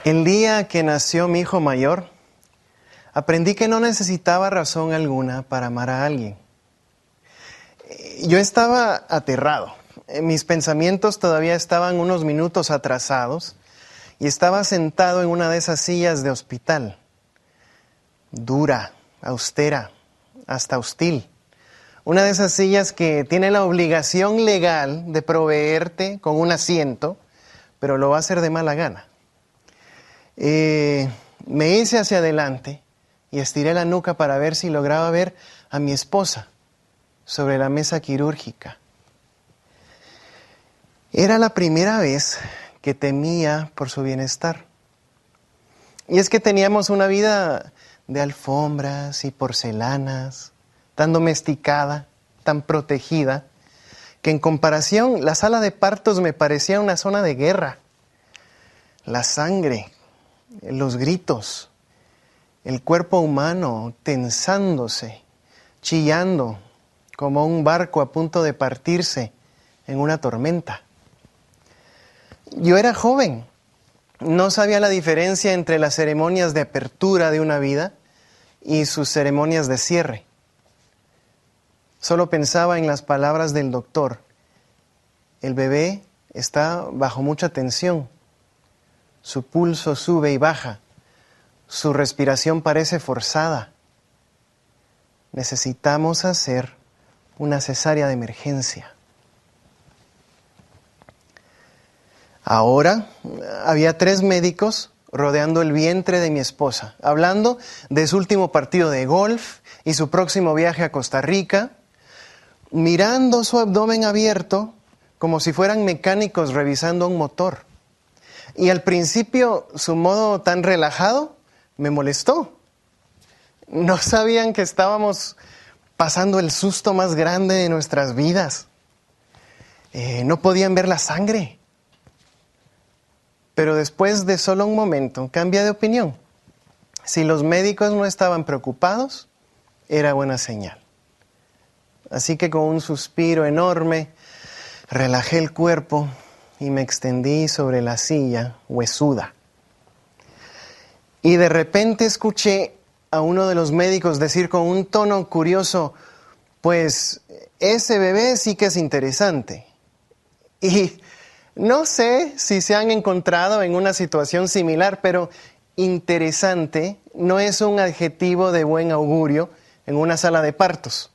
El día que nació mi hijo mayor, aprendí que no necesitaba razón alguna para amar a alguien. Yo estaba aterrado. Mis pensamientos todavía estaban unos minutos atrasados y estaba sentado en una de esas sillas de hospital, dura, austera, hasta hostil. Una de esas sillas que tiene la obligación legal de proveerte con un asiento, pero lo va a hacer de mala gana. Me hice hacia adelante y estiré la nuca para ver si lograba ver a mi esposa sobre la mesa quirúrgica. Era la primera vez que temía por su bienestar. Y es que teníamos una vida de alfombras y porcelanas, tan domesticada, tan protegida, que en comparación la sala de partos me parecía una zona de guerra. La sangre, los gritos, el cuerpo humano tensándose, chillando como un barco a punto de partirse en una tormenta. Yo era joven, no sabía la diferencia entre las ceremonias de apertura de una vida y sus ceremonias de cierre. Solo pensaba en las palabras del doctor. El bebé está bajo mucha tensión. Su pulso sube y baja. Su respiración parece forzada. Necesitamos hacer una cesárea de emergencia. Ahora había 3 médicos rodeando el vientre de mi esposa, hablando de su último partido de golf y su próximo viaje a Costa Rica, mirando su abdomen abierto como si fueran mecánicos revisando un motor. Y al principio su modo tan relajado me molestó. No sabían que estábamos pasando el susto más grande de nuestras vidas. No podían ver la sangre. Pero después de solo un momento, cambia de opinión. Si los médicos no estaban preocupados, era buena señal. Así que con un suspiro enorme, relajé el cuerpo y me extendí sobre la silla huesuda. Y de repente escuché a uno de los médicos decir con un tono curioso, pues ese bebé sí que es interesante. Y no sé si se han encontrado en una situación similar, pero interesante no es un adjetivo de buen augurio en una sala de partos.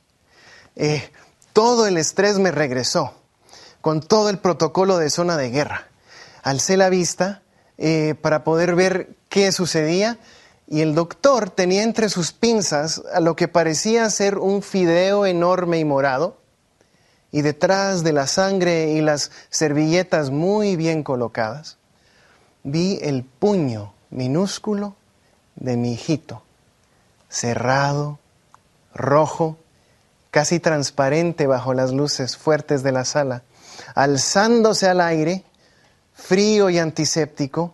Todo el estrés me regresó, con todo el protocolo de zona de guerra. Alcé la vista para poder ver qué sucedía y el doctor tenía entre sus pinzas a lo que parecía ser un fideo enorme y morado, y detrás de la sangre y las servilletas muy bien colocadas, vi el puño minúsculo de mi hijito, cerrado, rojo, casi transparente bajo las luces fuertes de la sala, alzándose al aire, frío y antiséptico.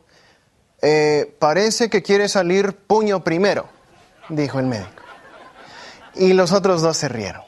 Parece que quiere salir puño primero, dijo el médico. Y los otros 2 se rieron.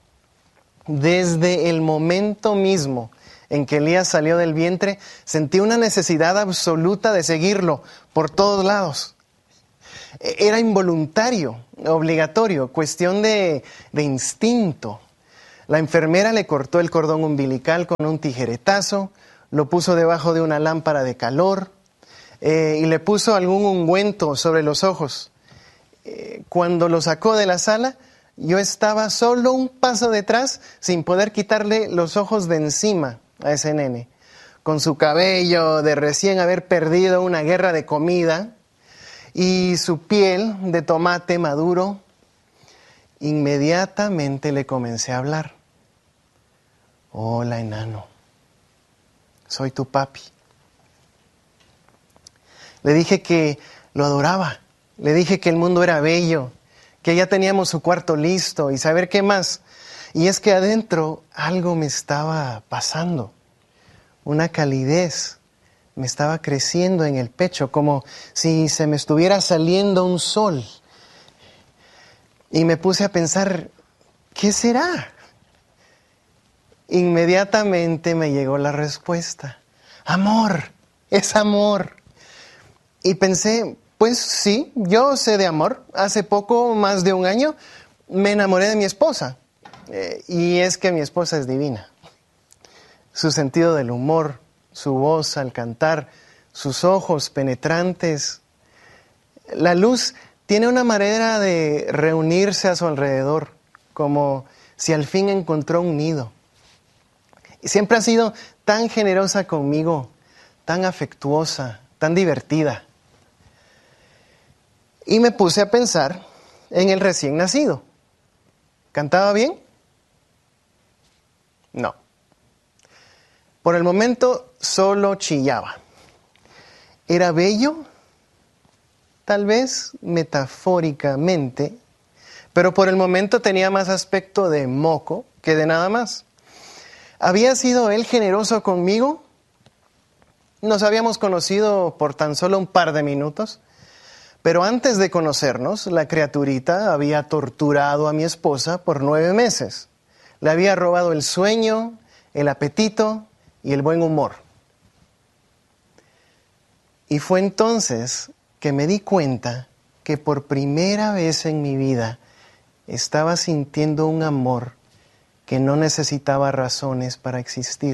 Desde el momento mismo en que Elías salió del vientre, sentí una necesidad absoluta de seguirlo por todos lados. Era involuntario, obligatorio, cuestión de instinto. La enfermera le cortó el cordón umbilical con un tijeretazo, lo puso debajo de una lámpara de calor y le puso algún ungüento sobre los ojos. Cuando lo sacó de la sala, yo estaba solo un paso detrás sin poder quitarle los ojos de encima a ese nene, con su cabello de recién haber perdido una guerra de comida y su piel de tomate maduro. Inmediatamente le comencé a hablar. Hola, enano, soy tu papi. Le dije que lo adoraba, le dije que el mundo era bello, que ya teníamos su cuarto listo y saber qué más. Y es que adentro algo me estaba pasando, una calidez me estaba creciendo en el pecho, como si se me estuviera saliendo un sol. Y me puse a pensar, ¿qué será? Inmediatamente me llegó la respuesta. Amor, es amor. Y pensé, pues sí, yo sé de amor. Hace poco, más de un año, me enamoré de mi esposa. Y es que mi esposa es divina. Su sentido del humor, su voz al cantar, sus ojos penetrantes. La luz tiene una manera de reunirse a su alrededor, como si al fin encontró un nido. Y siempre ha sido tan generosa conmigo, tan afectuosa, tan divertida. Y me puse a pensar en el recién nacido. ¿Cantaba bien? No. Por el momento solo chillaba. ¿Era bello? Tal vez metafóricamente, pero por el momento tenía más aspecto de moco que de nada más. ¿Había sido él generoso conmigo? Nos habíamos conocido por tan solo un par de minutos, pero antes de conocernos, la criaturita había torturado a mi esposa por 9 meses. Le había robado el sueño, el apetito y el buen humor. Y fue entonces que me di cuenta que por primera vez en mi vida estaba sintiendo un amor que no necesitaba razones para existir.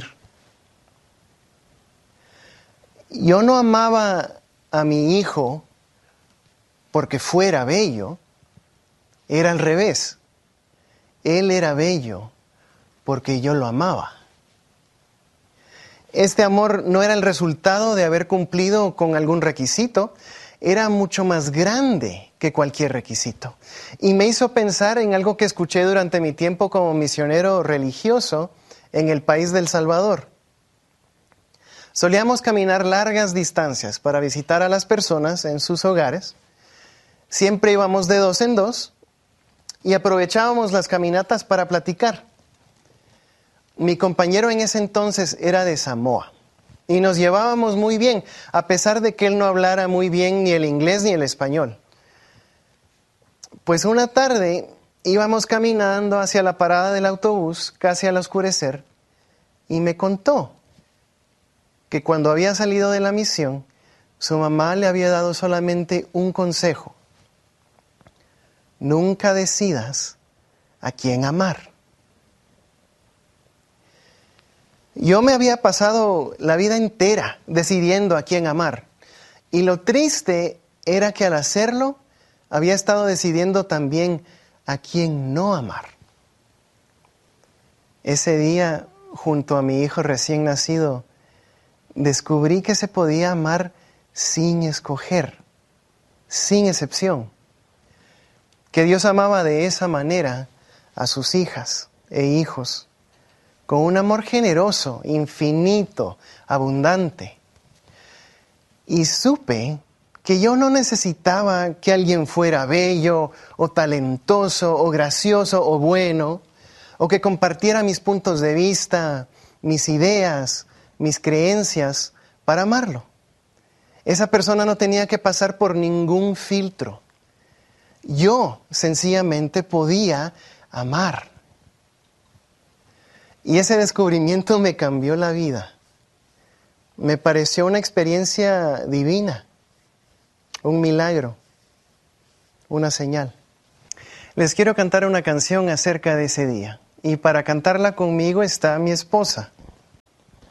Yo no amaba a mi hijo porque fuera bello, era al revés. Él era bello porque yo lo amaba. Este amor no era el resultado de haber cumplido con algún requisito, era mucho más grande que cualquier requisito. Y me hizo pensar en algo que escuché durante mi tiempo como misionero religioso en el país del Salvador. Solíamos caminar largas distancias para visitar a las personas en sus hogares. Siempre íbamos de 2 en 2 y aprovechábamos las caminatas para platicar. Mi compañero en ese entonces era de Samoa y nos llevábamos muy bien, a pesar de que él no hablara muy bien ni el inglés ni el español. Pues una tarde íbamos caminando hacia la parada del autobús, casi al oscurecer, y me contó que cuando había salido de la misión, su mamá le había dado solamente un consejo: nunca decidas a quién amar. Yo me había pasado la vida entera decidiendo a quién amar. Y lo triste era que al hacerlo, había estado decidiendo también a quién no amar. Ese día, junto a mi hijo recién nacido, descubrí que se podía amar sin escoger, sin excepción. Que Dios amaba de esa manera a sus hijas e hijos, con un amor generoso, infinito, abundante. Y supe que yo no necesitaba que alguien fuera bello, o talentoso, o gracioso, o bueno, o que compartiera mis puntos de vista, mis ideas, mis creencias, para amarlo. Esa persona no tenía que pasar por ningún filtro. Yo sencillamente podía amar. Y ese descubrimiento me cambió la vida. Me pareció una experiencia divina, un milagro, una señal. Les quiero cantar una canción acerca de ese día. Y para cantarla conmigo está mi esposa.